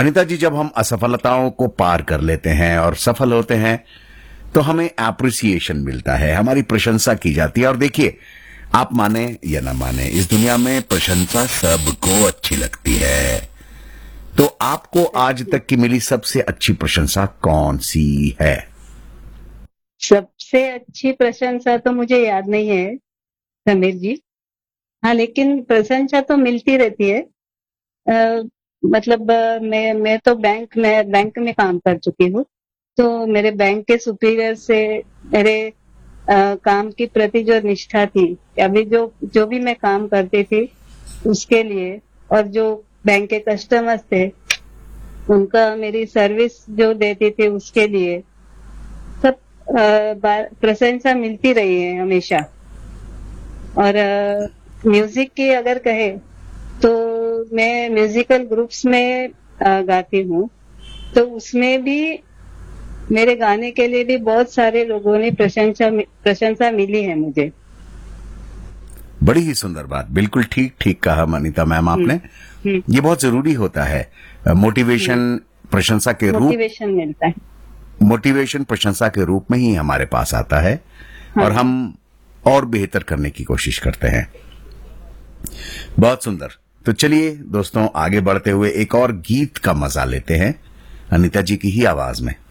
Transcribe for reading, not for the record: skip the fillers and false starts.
अनीता जी, जब हम असफलताओं को पार कर लेते हैं और सफल होते हैं तो हमें एप्रिसिएशन मिलता है, हमारी प्रशंसा की जाती है। और देखिए, आप माने या ना माने, इस दुनिया में प्रशंसा सबको अच्छी लगती है। तो आपको आज तक की मिली सबसे अच्छी प्रशंसा कौन सी है? सबसे अच्छी प्रशंसा तो मुझे याद नहीं है समीर जी। हाँ, लेकिन प्रशंसा तो मिलती रहती है। मतलब मैं तो बैंक में काम कर चुकी हूँ। तो मेरे बैंक के सुपीरियर से मेरे काम के प्रति जो निष्ठा थी, अभी जो जो भी मैं काम करती थी उसके लिए, और जो बैंक के कस्टमर्स थे उनका मेरी सर्विस जो देती थी उसके लिए, सब प्रशंसा मिलती रही है हमेशा। और म्यूजिक की अगर कहे तो मैं म्यूजिकल ग्रुप्स में गाती हूँ। तो उसमें भी मेरे गाने के लिए भी बहुत सारे लोगों ने प्रशंसा मिली है मुझे। बड़ी ही सुंदर बात, बिल्कुल ठीक ठीक कहा अनीता मैम हम्म। आपने। हम्म। ये बहुत जरूरी होता है। मोटिवेशन प्रशंसा के रूप मोटिवेशन मिलता है। मोटिवेशन प्रशंसा के रूप में ही हमारे पास आता है हाँ और जी। हम और बेहतर करने की कोशिश करते हैं। बहुत सुंदर। तो चलिए दोस्तों, आगे बढ़ते हुए एक और गीत का मजा लेते हैं अनीता जी की ही आवाज में।